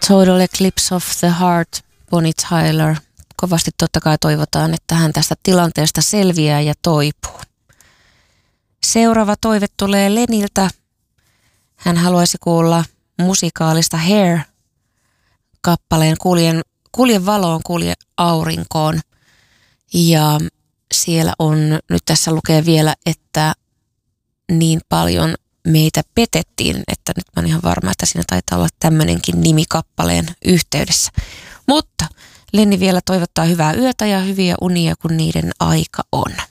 Total Eclipse of the Heart, Bonnie Tyler. Kovasti totta kai toivotaan, että hän tästä tilanteesta selviää ja toipuu. Seuraava toive tulee Leniltä. Hän haluaisi kuulla musikaalista Hair-kappaleen Kulje valoon, kulje aurinkoon. Ja siellä on, nyt tässä lukee vielä, että niin paljon meitä petettiin, että nyt mä oon ihan varma, että siinä taitaa olla tämmöinenkin nimi kappaleen yhteydessä. Mutta Lenni vielä toivottaa hyvää yötä ja hyviä unia, kun niiden aika on.